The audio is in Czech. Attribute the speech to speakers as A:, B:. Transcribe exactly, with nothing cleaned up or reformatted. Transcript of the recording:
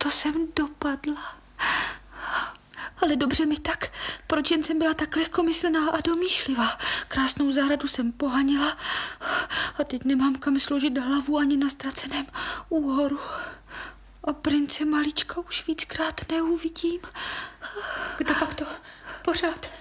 A: to jsem dopadla. Ale dobře mi tak, proč jen jsem byla tak lehkomyslná a domýšlivá. Krásnou zahradu jsem pohanila a teď nemám kam složit hlavu ani na ztraceném úhoru. A prince Malíčka už víckrát neuvidím.
B: Kdo pak to pořád